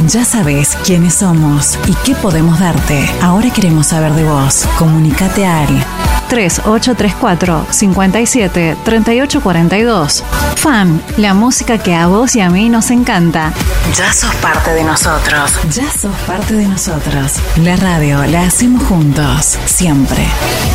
Ya sabes quiénes somos y qué podemos darte. Ahora queremos saber de vos. Comunicate al 3834-57-3842. Fan, la música que a vos y a mí nos encanta. Ya sos parte de nosotros. Ya sos parte de nosotros. La radio la hacemos juntos, siempre.